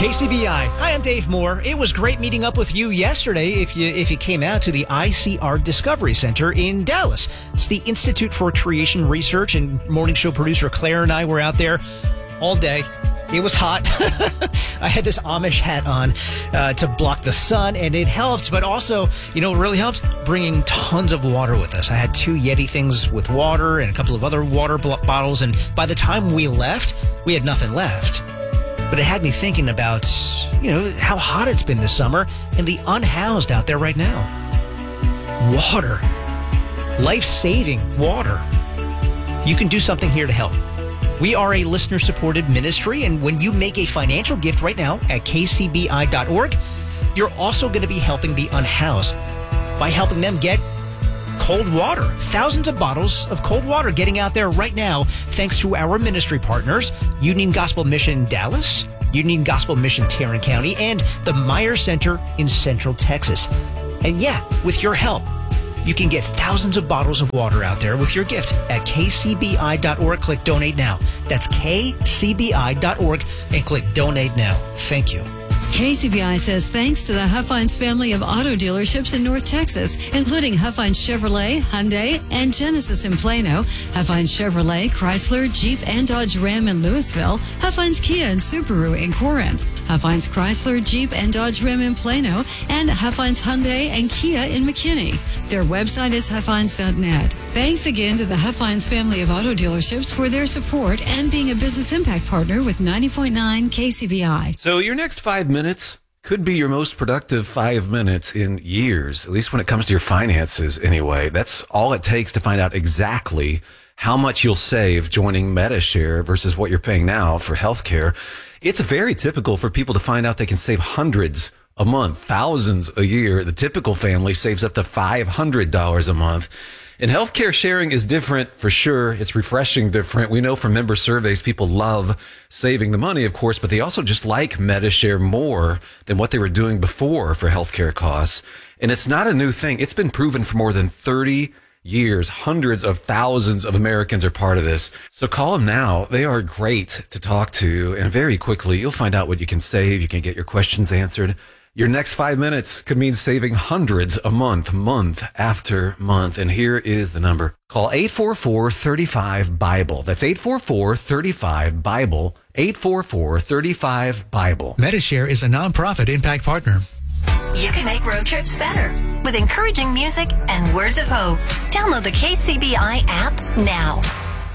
KCBI. Hi, I'm Dave Moore. It was great meeting up with you yesterday if you came out to the ICR Discovery Center in Dallas. It's the Institute for Creation Research, and morning show producer Claire and I were out there all day. It was hot. I had this Amish hat on to block the sun, and it helps. But also, it really helps bringing tons of water with us. I had 2 Yeti things with water and a couple of other water bottles, and by the time we left, we had nothing left. But it had me thinking about, how hot it's been this summer and the unhoused out there right now. Water. Life-saving water. You can do something here to help. We are a listener-supported ministry, and when you make a financial gift right now at kcbi.org, you're also going to be helping the unhoused by helping them get cold water. Thousands of bottles of cold water getting out there right now thanks to our ministry partners, Union Gospel Mission Dallas, Union Gospel Mission Tarrant County, and the Meyer Center in Central Texas. And with your help, you can get thousands of bottles of water out there with your gift at kcbi.org. Click Donate Now. That's kcbi.org and click Donate Now. Thank you. KCBI says thanks to the Huffines family of auto dealerships in North Texas, including Huffines Chevrolet, Hyundai, and Genesis in Plano, Huffines Chevrolet, Chrysler, Jeep, and Dodge Ram in Louisville, Huffines Kia and Subaru in Corinth, Huffines Chrysler, Jeep, and Dodge Ram in Plano, and Huffines Hyundai and Kia in McKinney. Their website is huffines.net. Thanks again to the Huffines family of auto dealerships for their support and being a business impact partner with 90.9 KCBI. So your next 5 minutes could be your most productive 5 minutes in years, at least when it comes to your finances anyway. That's all it takes to find out exactly how much you'll save joining Medi-Share versus what you're paying now for healthcare. It's very typical for people to find out they can save hundreds a month, thousands a year. The typical family saves up to $500 a month. And healthcare sharing is different for sure. It's refreshing different. We know from member surveys, people love saving the money, of course, but they also just like Medi-Share more than what they were doing before for healthcare costs. And it's not a new thing. It's been proven for more than 30 years. Hundreds of thousands of Americans are part of this. So call them now. They are great to talk to. And very quickly, you'll find out what you can save. You can get your questions answered. Your next 5 minutes could mean saving hundreds a month, month after month. And here is the number. Call 844-35-BIBLE. That's 844-35-BIBLE. 844-35-BIBLE. Medi-Share is a nonprofit impact partner. You can make road trips better with encouraging music and words of hope. Download the KCBI app now.